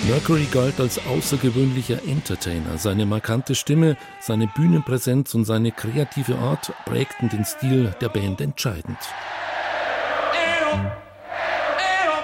Mercury galt als außergewöhnlicher Entertainer. Seine markante Stimme, seine Bühnenpräsenz und seine kreative Art prägten den Stil der Band entscheidend.